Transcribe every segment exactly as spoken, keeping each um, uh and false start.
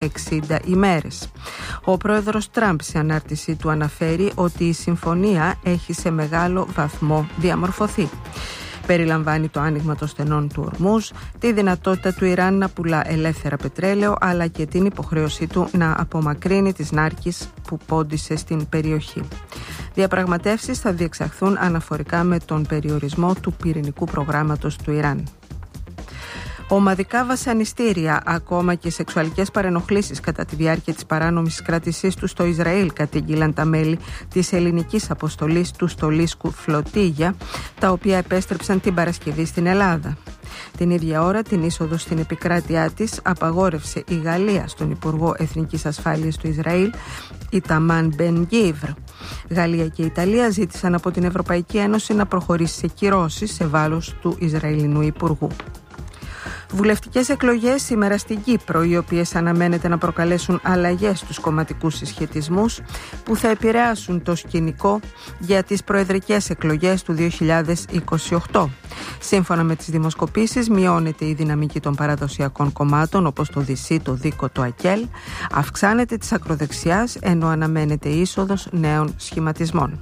εξήντα ημέρες. Ο πρόεδρος Τραμπ σε ανάρτησή του αναφέρει ότι η συμφωνία έχει σε μεγάλο βαθμό διαμορφωθεί. Περιλαμβάνει το άνοιγμα των στενών του Ορμούζ, τη δυνατότητα του Ιράν να πουλά ελεύθερα πετρέλαιο, αλλά και την υποχρέωσή του να απομακρύνει τις νάρκες που πόντισε στην περιοχή. Διαπραγματεύσεις θα διεξαχθούν αναφορικά με τον περιορισμό του πυρηνικού προγράμματος του Ιράν. Ομαδικά βασανιστήρια, ακόμα και σεξουαλικές παρενοχλήσεις κατά τη διάρκεια της παράνομης κράτησής του στο Ισραήλ κατήγγειλαν τα μέλη της ελληνικής αποστολής του Στολίσκου Φλωτίγια, τα οποία επέστρεψαν την Παρασκευή στην Ελλάδα. Την ίδια ώρα την είσοδο στην επικράτειά της απαγόρευσε η Γαλλία στον Υπουργό Εθνικής Ασφάλειας του Ισραήλ, Ιταμάν Μπεν Γκίβρ. Γαλλία και Ιταλία ζήτησαν από την Ευρωπαϊκή Ένωση να προχωρήσει σε κυρώσεις σε βάρος του Ισραηλινού Υπουργού. Βουλευτικές εκλογές σήμερα στην Κύπρο, οι οποίες αναμένεται να προκαλέσουν αλλαγές στους κομματικούς συσχετισμούς που θα επηρεάσουν το σκηνικό για τις προεδρικές εκλογές του δύο χιλιάδες είκοσι οκτώ. Σύμφωνα με τις δημοσκοπήσεις, μειώνεται η δυναμική των παραδοσιακών κομμάτων όπως το ΔΥΣΥ, το ΔΥΚΟ, το ΑΚΕΛ, αυξάνεται της ακροδεξιάς, ενώ αναμένεται η είσοδος νέων σχηματισμών.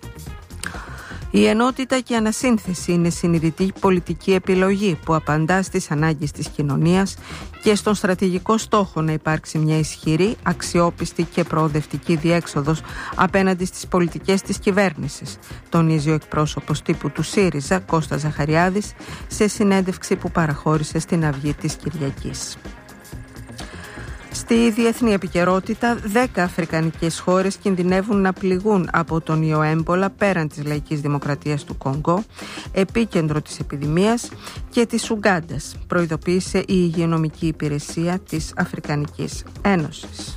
Η ενότητα και η ανασύνθεση είναι συνειδητή πολιτική επιλογή που απαντά στις ανάγκες της κοινωνίας και στον στρατηγικό στόχο να υπάρξει μια ισχυρή, αξιόπιστη και προοδευτική διέξοδος απέναντι στις πολιτικές της κυβέρνησης, τονίζει ο εκπρόσωπος τύπου του ΣΥΡΙΖΑ, Κώστας Ζαχαριάδης, σε συνέντευξη που παραχώρησε στην Αυγή της Κυριακής. Στη διεθνή επικαιρότητα, δέκα αφρικανικές χώρες κινδυνεύουν να πληγούν από τον ιό έμπολα πέραν της λαϊκής δημοκρατίας του Κονγκό, επίκεντρο της επιδημίας, και της Ουγκάντας, προειδοποίησε η Υγειονομική Υπηρεσία της Αφρικανικής Ένωσης.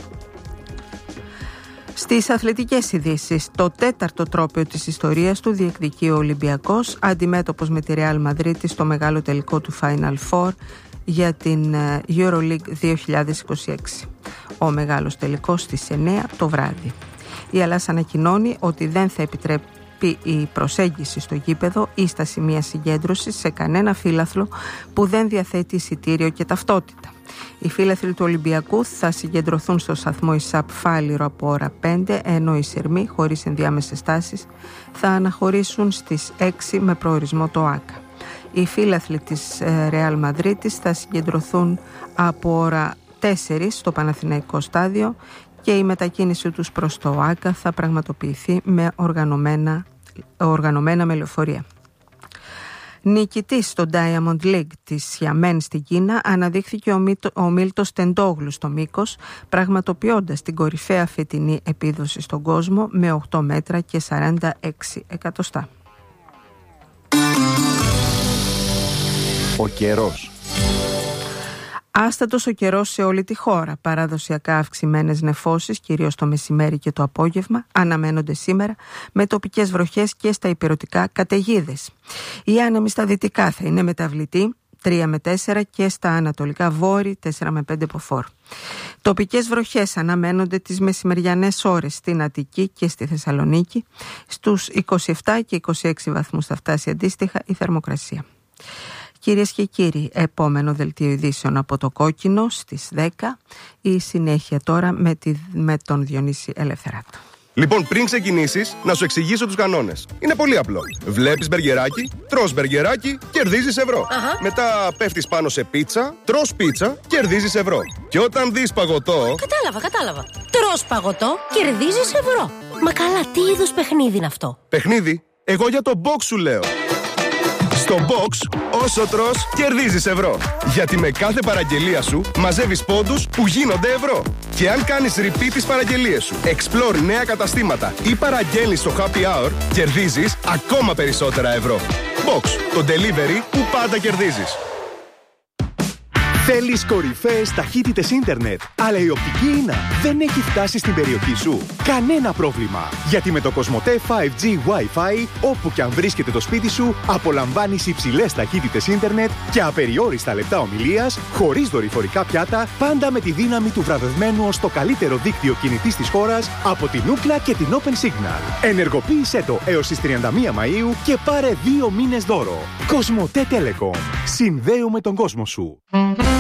Στις αθλητικές ειδήσεις, το τέταρτο τρόπαιο της ιστορίας του διεκδικεί ο Ολυμπιακός, αντιμέτωπος με τη Ρεάλ Μαδρίτη στο μεγάλο τελικό του Final Four για την EuroLeague δύο χιλιάδες είκοσι έξι. Ο μεγάλος τελικός στις εννιά το βράδυ. Η Ελλάς ανακοινώνει ότι δεν θα επιτρέπει η προσέγγιση στο γήπεδο ή στα σημεία συγκέντρωσης σε κανένα φύλαθλο που δεν διαθέτει εισιτήριο και ταυτότητα. Οι φύλαθλοι του Ολυμπιακού θα συγκεντρωθούν στο σταθμό ΙΣΑΠ Φάληρο από ώρα πέντε, ενώ οι σειρμοί, χωρίς ενδιάμεσες στάσεις, θα αναχωρήσουν στις έξι με προορισμό το ΆΚΑ. Οι φύλαθλοι της Ρεάλ Μαδρίτης θα συγκεντρωθούν από ώρα τέσσερα στο Παναθηναϊκό στάδιο και η μετακίνηση τους προς το ΆΚΑ θα πραγματοποιηθεί με οργανωμένα, οργανωμένα με λεωφορεία. Νικητής στο Diamond League της Σιαμέν στην Κίνα αναδείχθηκε ο, Μίτο, ο Μίλτος Τεντόγλου στο μήκος, πραγματοποιώντας την κορυφαία φετινή επίδοση στον κόσμο με οκτώ μέτρα και σαράντα έξι εκατοστά. Ο καιρός. Άστατος ο καιρός σε όλη τη χώρα. Παραδοσιακά αυξημένες νεφώσεις, κυρίως το μεσημέρι και το απόγευμα, αναμένονται σήμερα με τοπικές βροχές και στα ηπειρωτικά καταιγίδες. Η άνεμη στα δυτικά θα είναι μεταβλητή, τρία με τέσσερα, και στα ανατολικά βόρει τέσσερα με πέντε μποφόρ. Τοπικές βροχές αναμένονται τις μεσημεριανές ώρες στην Αττική και στη Θεσσαλονίκη. Στους είκοσι επτά και είκοσι έξι βαθμούς θα φτάσει αντίστοιχα η θερμοκρασία. Κυρίες και κύριοι, επόμενο δελτίο ειδήσεων από το Κόκκινο στις δέκα. Η συνέχεια τώρα με, τη, με τον Διονύση Ελευθεράτο. Λοιπόν, πριν ξεκινήσεις, να σου εξηγήσω τους κανόνες. Είναι πολύ απλό. Βλέπεις μπεργκεράκι, τρως μπεργκεράκι, κερδίζεις ευρώ. Αχα. Μετά πέφτεις πάνω σε πίτσα, τρως πίτσα, κερδίζεις ευρώ. Και όταν δεις παγωτό... Κατάλαβα, κατάλαβα. Τρως παγωτό, κερδίζεις ευρώ. Μα καλά, τι είδους παιχνίδι είναι αυτό? Παιχνίδι? Εγώ για το box σου λέω. Στο box, όσο τρως, κερδίζεις ευρώ. Γιατί με κάθε παραγγελία σου μαζεύεις πόντους που γίνονται ευρώ. Και αν κάνεις repeat τις παραγγελίες σου, explore νέα καταστήματα ή παραγγέλνεις στο happy hour, κερδίζεις ακόμα περισσότερα ευρώ. Box, το delivery που πάντα κερδίζεις. Θέλεις κορυφαίες ταχύτητες ίντερνετ, αλλά η οπτική ίνα δεν έχει φτάσει στην περιοχή σου? Κανένα πρόβλημα, γιατί με το Κοσμοτέ φάιβ τζι Wi-Fi, όπου και αν βρίσκεται το σπίτι σου, απολαμβάνεις υψηλές ταχύτητες ίντερνετ και απεριόριστα λεπτά ομιλίας, χωρίς δορυφορικά πιάτα, πάντα με τη δύναμη του βραβευμένου ως το καλύτερο δίκτυο κινητής της χώρας από την Ookla και την Open Signal. Ενεργοποίησέ το έως τις τριάντα μία Μαΐου και πάρε δύο μήνες δώρο. Κοσμοτέ Telecom. Συνδέουμε τον κόσμο σου.